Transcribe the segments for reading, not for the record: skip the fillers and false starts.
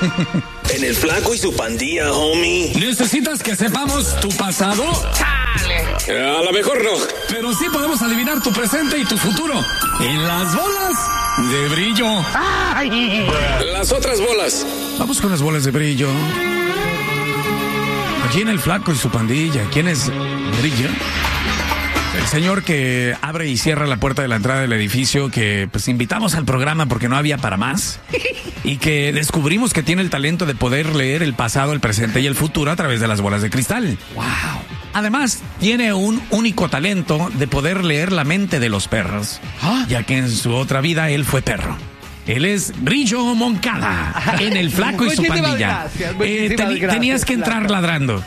En el Flaco y su Pandilla, homie. ¿Necesitas que sepamos tu pasado? ¡Chale! A lo mejor no. Pero sí podemos adivinar tu presente y tu futuro. En las bolas de brillo. ¡Ay! Las otras bolas. Vamos con las bolas de brillo. Aquí en el Flaco y su Pandilla. ¿Quién es Brillo? El señor que abre y cierra la puerta de la entrada del edificio, que pues invitamos al programa porque no había para más, y que descubrimos que tiene el talento de poder leer el pasado, el presente y el futuro a través de las bolas de cristal. ¡Wow! Además, tiene un único talento de poder leer la mente de los perros, ya que en su otra vida él fue perro. Él es Brillo Moncada, en el Flaco y su Pandilla. Gracias, tenías que entrar ladrando.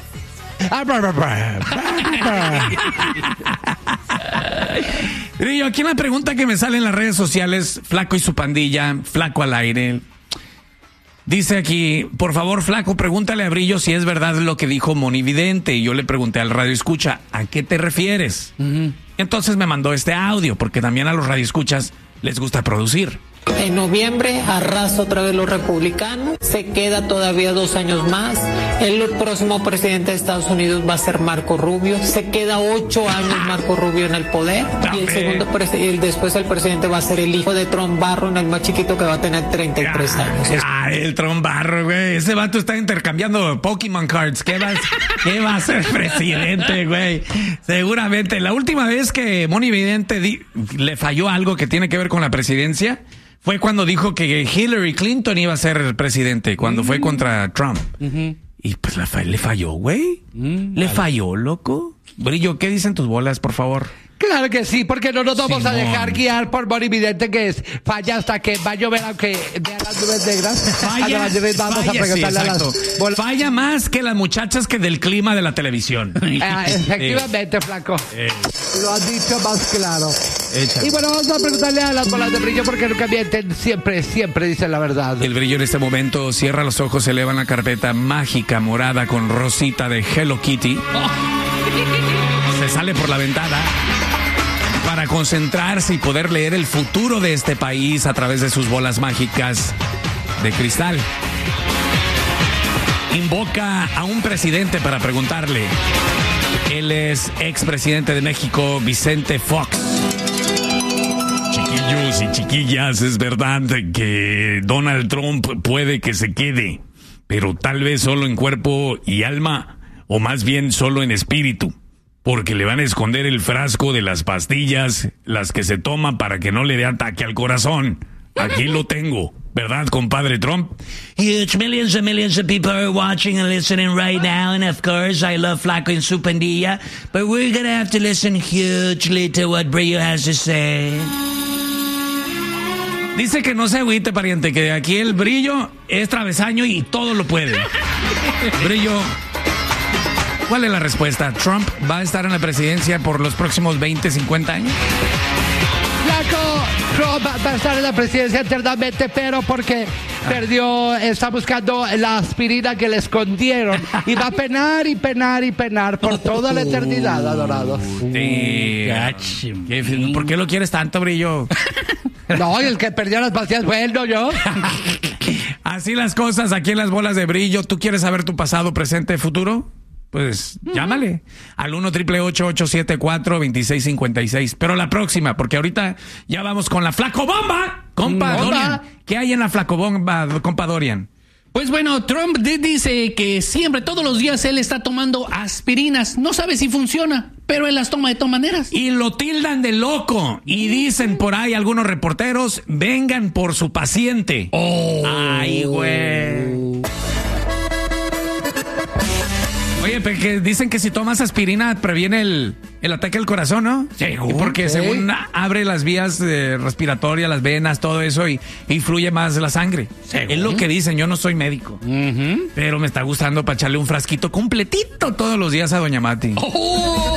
Brillo, aquí en la pregunta que me sale en las redes sociales, Flaco y su Pandilla, Flaco al aire. Dice aquí, por favor, Flaco, pregúntale a Brillo si es verdad lo que dijo Monividente. Y yo le pregunté al radio escucha, ¿a qué te refieres? Entonces me mandó este audio, porque también a los radioescuchas les gusta producir. En noviembre arrasa otra vez los republicanos, se queda todavía 2 años más. El próximo presidente de Estados Unidos va a ser Marco Rubio, se queda 8 años Marco Rubio en el poder. Y el segundo después el presidente va a ser el hijo de Trump Barron, el más chiquito, que va a tener 33 años. El Trump Barron, güey. Ese vato está intercambiando Pokémon cards. ¿Qué va a ser presidente, güey? Seguramente. La última vez que Monividente le falló algo que tiene que ver con la presidencia fue cuando dijo que Hillary Clinton iba a ser presidente, cuando fue contra Trump. Y pues le falló, güey. Le falló, loco. Brillo, ¿qué dicen tus bolas, por favor? Claro que sí, porque no nos vamos a Simón. dejar guiar por Monividente, que es falla hasta que va a llover, aunque vean las nubes negras. Vamos a preguntarle a las bolas. Falla más que las muchachas que del clima de la televisión. Efectivamente, Flaco. Lo has dicho más claro. Y bueno, vamos a preguntarle a las bolas de Brillo, porque nunca mienten, siempre dicen la verdad. El Brillo en este momento cierra los ojos, se eleva en la carpeta mágica morada con rosita de Hello Kitty. Se sale por la ventana para concentrarse y poder leer el futuro de este país a través de sus bolas mágicas de cristal. Invoca a un presidente para preguntarle. Él es expresidente de México, Vicente Fox. Chiquillos y chiquillas, es verdad que Donald Trump puede que se quede, pero tal vez solo en cuerpo y alma, o más bien solo en espíritu. Porque le van a esconder el frasco de las pastillas, las que se toman para que no le dé ataque al corazón. Aquí lo tengo, ¿verdad, compadre Trump? Huge millions and millions of people are watching and listening right now, and of course, I love Flaco and su Pandilla, but we're gonna have to listen hugely to what Brillo has to say. Dice que no se agüite, pariente, que aquí el Brillo es travesaño y todo lo puede. Brillo, ¿cuál es la respuesta? ¿Trump va a estar en la presidencia por los próximos 20, 50 años? Flaco, Trump va a estar en la presidencia eternamente, pero porque está buscando la aspirina que le escondieron y va a penar y penar y penar por toda la eternidad, adorados. Sí. ¿Por qué lo quieres tanto, Brillo? No, el que perdió las pastillas fue él, no yo. Así las cosas aquí en las bolas de Brillo. ¿Tú quieres saber tu pasado, presente, futuro? Pues llámale al 1-888-874-2656. Pero la próxima, porque ahorita ya vamos con la Flacobomba, compa Dorian. ¿Qué hay en la Flacobomba, compa Dorian? Pues bueno, Trump dice que siempre, todos los días, él está tomando aspirinas. No sabe si funciona, pero él las toma de todas maneras. Y lo tildan de loco. Y dicen por ahí algunos reporteros, vengan por su paciente. Ay, güey. Oye, que dicen que si tomas aspirina previene el ataque al corazón, ¿no? Sí. Porque según abre las vías respiratorias, las venas, todo eso, y fluye más la sangre. ¿Según? Es lo que dicen, yo no soy médico. Pero me está gustando para echarle un frasquito completito todos los días a Doña Mati.